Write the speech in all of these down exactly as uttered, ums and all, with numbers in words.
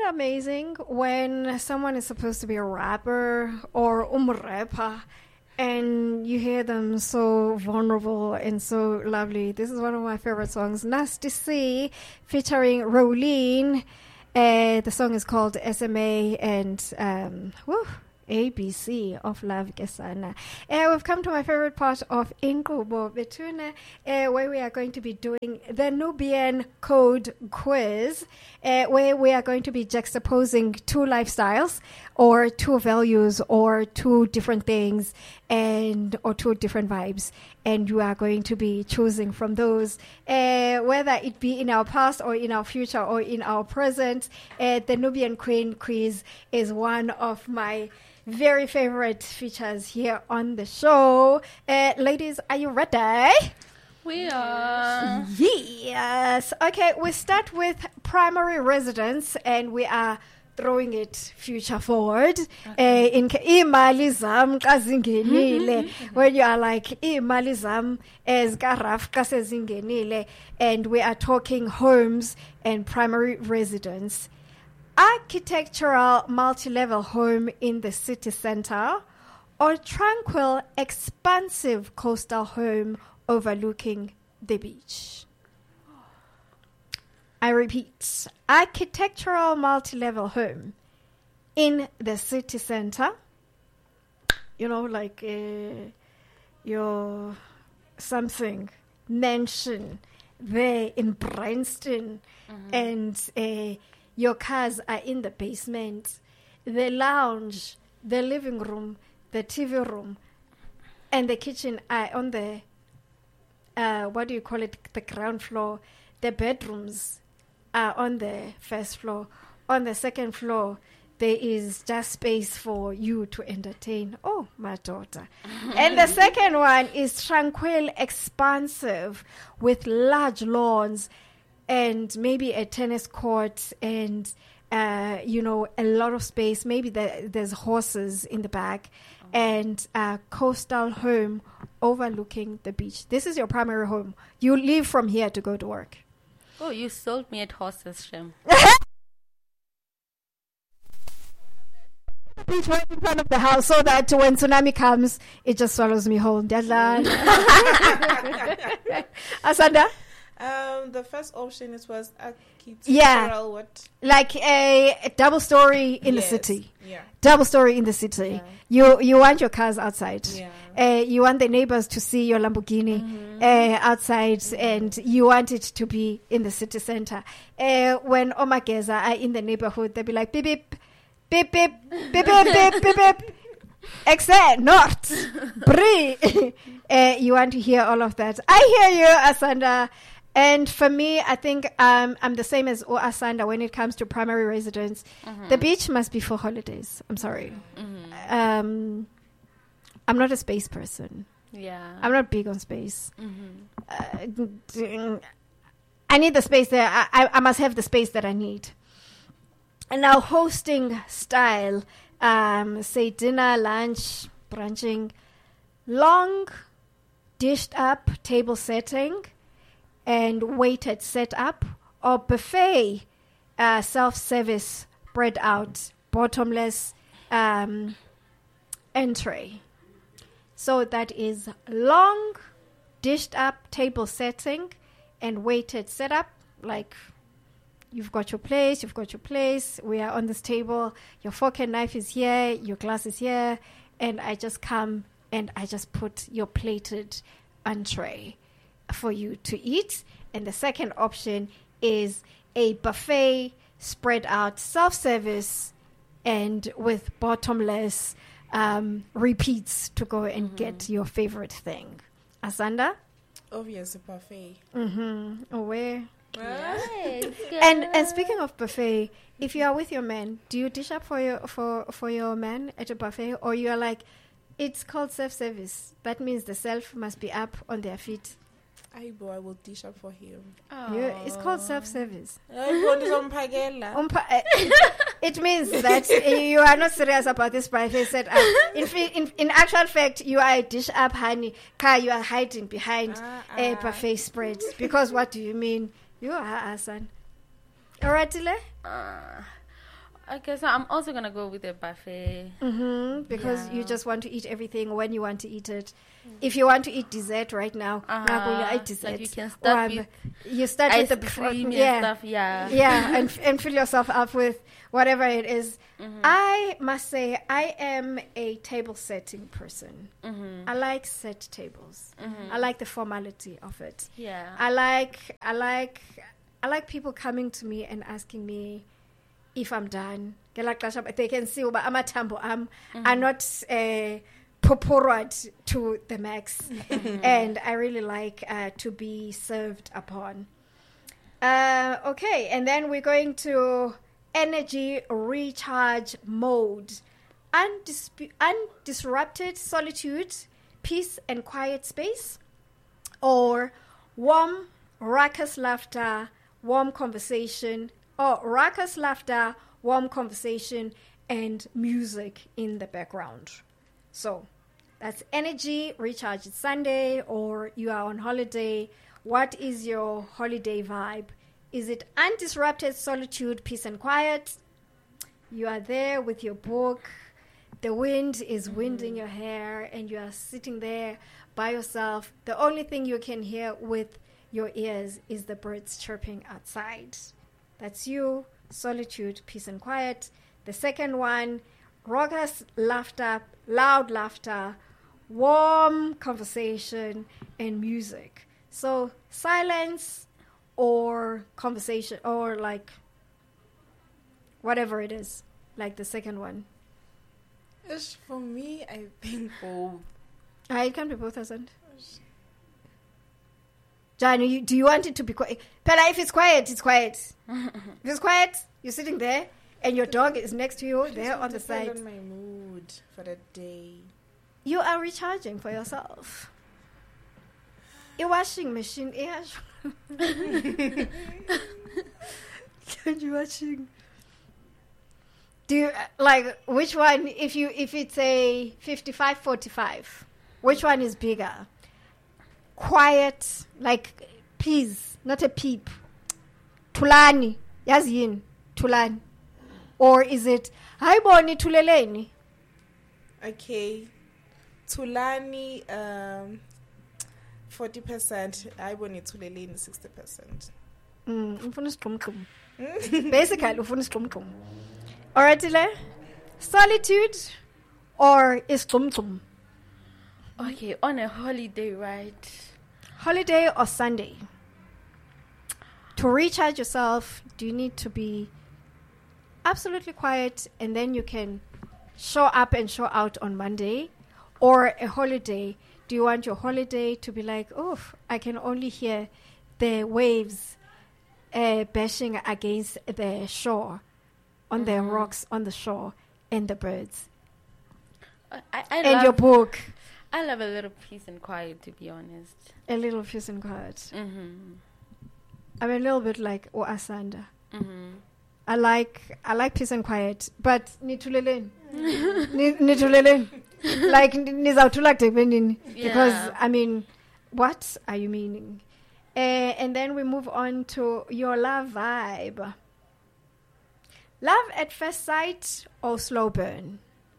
it amazing when someone is supposed to be a rapper or um rapper and you hear them so vulnerable and so lovely? This is one of my favorite songs, Nasty C, featuring Rolene. Uh, the song is called S M A, and um, whew, A B C of Love Kesana. Uh, we've come to my favorite part of Inkubo Betuna, uh, where we are going to be doing the Nubian Code Quiz, uh, where we are going to be juxtaposing two lifestyles or two values or two different things and or two different vibes. And you are going to be choosing from those, uh, whether it be in our past or in our future or in our present. Uh, the Nubian Queen Quiz is one of my very favorite features here on the show. Uh, ladies, are you ready? We are. Yes. Okay, we start with primary residence, and we are throwing it future forward. Okay. Uh, in imali zam kazingenile, when you are like imali zam as garaf kasezingenile, and we are talking homes and primary residence. Architectural multi-level home in the city center, or tranquil, expansive coastal home overlooking the beach? I repeat, architectural multi-level home in the city center, you know, like uh, your something mansion there in Bryanston, mm-hmm. and uh, your cars are in the basement, the lounge, the living room, the T V room, and the kitchen are on the, uh, what do you call it, the ground floor. The bedrooms are on the first floor. On the second floor, there is just space for you to entertain. Oh, my daughter. And the second one is tranquil, expansive, with large lawns, and maybe a tennis court and, uh, you know, a lot of space. Maybe the, there's horses in the back, oh. and a coastal home overlooking the beach. This is your primary home. You leave from here to go to work. Oh, you sold me at horses, Shem. Beach right in front of the house, so that when tsunami comes, it just swallows me whole. Asanda? Um, the first option is was architectural, yeah, what? Like a, a double story in yes. the city. Yeah. Double story in the city. Yeah. You you want your cars outside. Yeah. Uh, you want the neighbors to see your Lamborghini mm-hmm. uh, outside, mm-hmm. and you want it to be in the city center. Uh, when Omageza are in the neighborhood, they'll be like beep beep beep beep beep beep beep beep beep. Except not Brie. uh, you want to hear all of that. I hear you, Asanda. And for me, I think um, I'm the same as O Asanda when it comes to primary residence. Mm-hmm. The beach must be for holidays. I'm sorry. Mm-hmm. Um, I'm not a space person. Yeah. I'm not big on space. Mm-hmm. Uh, I need the space there. I, I, I must have the space that I need. And now hosting style, um, say dinner, lunch, brunching, long dished up table setting, and weighted setup, or buffet, uh, self-service, spread out, bottomless um, entree. So that is long, dished up table setting and weighted setup. Like you've got your place, you've got your place. We are on this table. Your fork and knife is here. Your glass is here, and I just come and I just put your plated entree for you to eat. And the second option is a buffet spread out self-service and with bottomless um, repeats to go and mm-hmm. get your favorite thing. Asanda? Obviously buffet. Mm-hmm. Oh, where? Yes, and and speaking of buffet, if you are with your man, do you dish up for your for for your man at a buffet, or you are like, it's called self-service? That means the self must be up on their feet. I will dish up for him. You, it's called self-service. Umpa- uh, it means that uh, you are not serious about this buffet setup. In, in, in actual fact, you are a dish up, honey. Car, you are hiding behind uh, uh. a buffet spread. Because what do you mean? You are Asan. Alright, Tile? Uh, Okay, so I'm also gonna go with a buffet. Mm-hmm, because Yeah. you just want to eat everything when you want to eat it. If you want to eat dessert right now, Uh-huh. uh, eat dessert. Like you can start Or, with you start ice with the cream and yeah, stuff. Yeah. yeah, and and fill yourself up with whatever it is. Mhm. I must say, I am a table setting person. Mhm. I like set tables. Mhm. I like the formality of it. Yeah. I like, I like, I like people coming to me and asking me if I'm done. They can see but I'm a tambo. I'm, I'm not uh, poporwad to the max, and I really like uh, to be served upon. Uh, okay, and then we're going to energy recharge mode. Undispu- undisrupted solitude, peace and quiet space, or warm, raucous laughter, warm conversation, or raucous laughter, warm conversation, and music in the background. So that's energy recharge. It's Sunday, or you are on holiday. What is your holiday vibe? Is it undisrupted solitude, peace and quiet? You are there with your book. The wind is winding your hair, and you are sitting there by yourself. The only thing you can hear with your ears is the birds chirping outside. That's you, solitude, peace and quiet. The second one, raucous laughter, loud laughter, warm conversation, and music. So silence or conversation, or like whatever it is, like the second one. Ish, for me, I think both. Ah, it can be both, hasn't Johnny, you, do you want it to be quiet? Pella, if it's quiet, it's quiet. If it's quiet, you're sitting there, and your dog is next to you, there on the Depend side. on my mood for the day. You are recharging for yourself. A washing machine, can you washing? Do you, like, which one, if you if it's a fifty-five forty-five, which one is bigger? Quiet, like please, not a peep. Tulani, yazin, tulani. Or is it hayiboni tuleleni? Okay. Tulani, um, forty percent. Ayiboni tuleleni, sixty percent. Mm, ufuna isiqhumqhum. Basically, ufuna isiqhumqhum. Alright, Ile? Solitude or isiqhumqhum? Okay, on a holiday, right? Holiday or Sunday? To recharge yourself, do you need to be absolutely quiet and then you can show up and show out on Monday? Or a holiday, do you want your holiday to be like, oh, I can only hear the waves uh, bashing against the shore, on Mm-hmm. the rocks on the shore, and the birds, I, I, I and love, your book, I love a little peace and quiet, to be honest. a little peace and quiet. Mm-hmm. I'm a little bit like O Asanda. Mm-hmm. I like I like peace and quiet, but nitulelen, nitulelen, like nizawutula kudebenini, because Yeah. I mean, what are you meaning? Uh, and then we move on to your love vibe. Love at first sight or slow burn?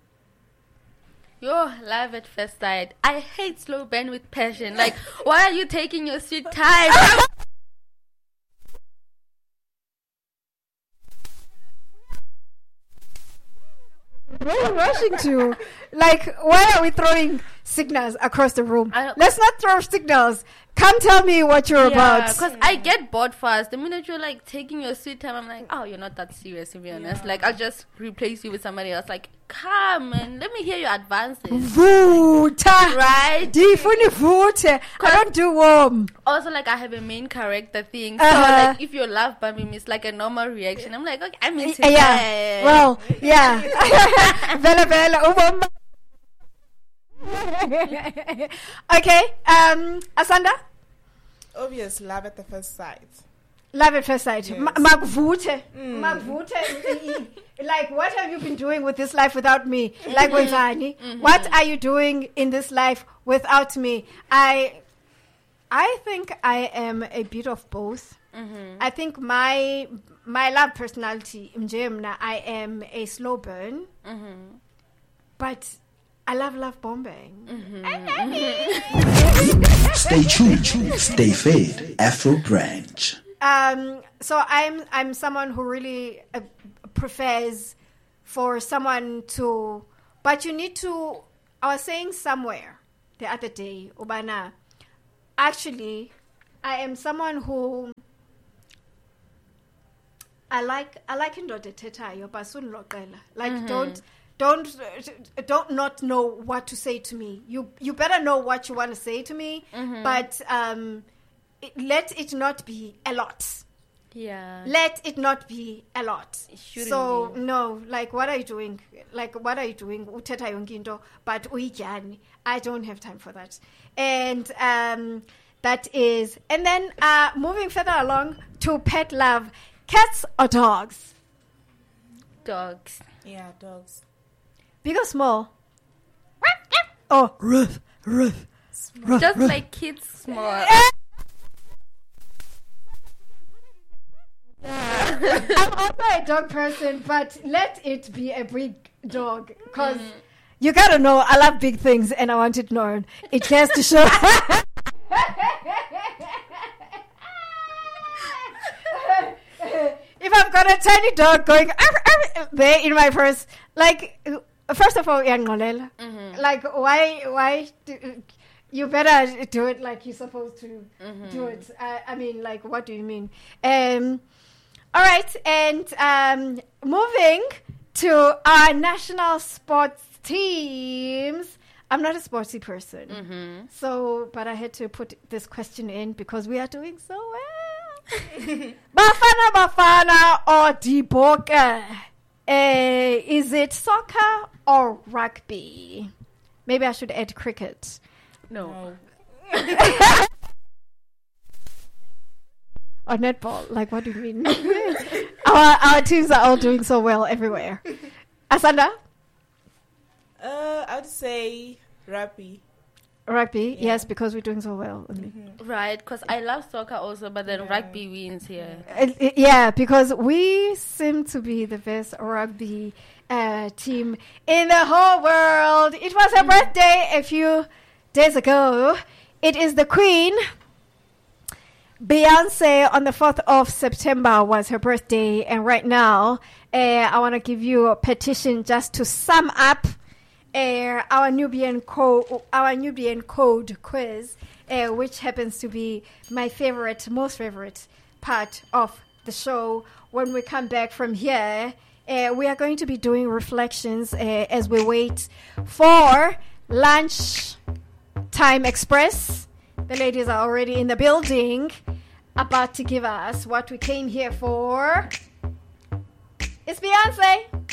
Yo, love at first sight. I hate slow burn with passion. Like, why are you taking your sweet time? Where are we rushing to? Like, why are we throwing signals across the room? I don't- Let's not throw signals. Come tell me what you're about. because I get bored fast. The minute you're like taking your sweet time, I'm like, oh, you're not that serious, to be honest. Like, I'll just replace you with somebody else. Like, come and let me hear your advances. Vuta. Right? Difuni vute. I don't do warm. Also, like, I have a main character thing. So, Uh-huh. like, if your love bombing is like a normal reaction, I'm like, okay, I'm into Uh, yeah. that. Well, yeah. Bella Bella. Umama. Okay. Um, Asanda? Obvious love at the first sight. Love at first sight. Yes. Ma- Makvute. Makvute. Like, what have you been doing with this life without me? Like, Wenzani, what are you doing in this life without me? I, I think I am a bit of both. Mm-hmm. I think my my love personality, Mjemna, I am a slow burn, mm-hmm. but I love love bombing. Mm-hmm. I love it. Stay tuned, stay fed, Afro Branch. Um, so I'm I'm someone who really uh, prefers for someone to, but you need to. I was saying somewhere the other day, Ubana. Actually, I am someone who I like. I like indoda ethethayo basun loqela. Like mm-hmm. don't don't don't not know what to say to me. You you better know what you want to say to me, mm-hmm. but um, it, let it not be a lot. Yeah. Let it not be a lot. So be. No, like what are you doing? Like what are you doing? Uthetha yonke into, but uyijani. I don't have time for that. And um, that is, and then uh, moving further along to pet love, cats or dogs? Dogs. Yeah, dogs. Big or small? Oh, ruff, ruff. ruff Just ruff. like kids small. I'm also a dog person, but let it be a big dog, because mm. you gotta know I love big things and I want it known. It has to show. If I've got a tiny dog going arr, arr, there in my purse, like first of all, mm-hmm. like why why do, you better do it like you're supposed to mm-hmm. do it. I, I mean, like what do you mean? Um. All right, and um, moving to our national sports teams. I'm not a sportsy person, mm-hmm. so but I had to put this question in because we are doing so well. Bafana Bafana or Diboka? Uh, is it soccer or rugby? Maybe I should add cricket. No. no. Or netball, like what do you mean? our our teams are all doing so well everywhere. Asanda? Uh, I'd say rugby. Rugby, Yeah. yes, because we're doing so well. Mm-hmm. Right, because I love soccer also, but then Yeah. rugby wins here. Uh, uh, yeah, because we seem to be the best rugby uh, team in the whole world. It was her birthday a few days ago. It is the Queen. Beyonce on the fourth of September was her birthday, and right now uh, I want to give you a petition just to sum up uh, our Nubian code, our Nubian code quiz, uh, which happens to be my favorite, most favorite part of the show. When we come back from here, uh, we are going to be doing reflections uh, as we wait for lunch time express. The ladies are already in the building, about to give us what we came here for. It's Beyonce.